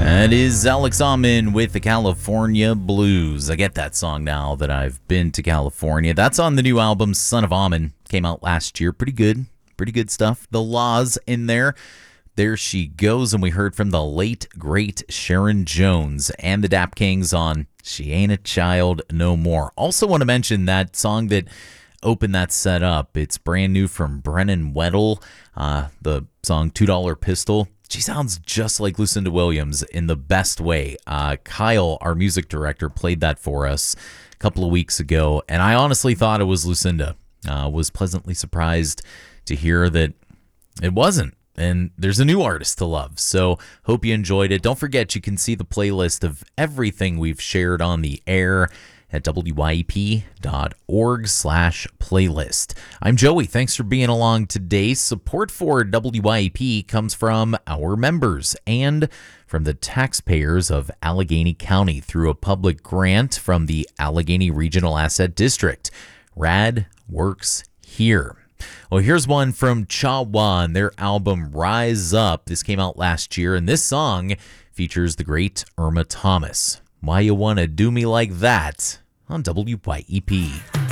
That is Alex Alman with the California Blues. I get that song now that I've been to California. That's on the new album, Son of Amen. Came out last year. Pretty good stuff. The Laws in there. There She Goes, and we heard from the late, great Sharon Jones and the Dap Kings on She Ain't a Child No More. Also want to mention that song that opened that set up. It's brand new from Brennan Weddle, the song $2 Pistol. She sounds just like Lucinda Williams in the best way. Kyle, our music director, played that for us a couple of weeks ago, and I honestly thought it was Lucinda. Was pleasantly surprised to hear that it wasn't. And there's a new artist to love, so hope you enjoyed it. Don't forget, you can see the playlist of everything we've shared on the air at wyep.org/playlist. I'm Joey. Thanks for being along today. Support for WYEP comes from our members and from the taxpayers of Allegheny County through a public grant from the Allegheny Regional Asset District. RAD works here. Well, here's one from Cha-Wa and their album Rise Up. This came out last year, and this song features the great Irma Thomas. Why You Wanna Do Me Like That on WYEP.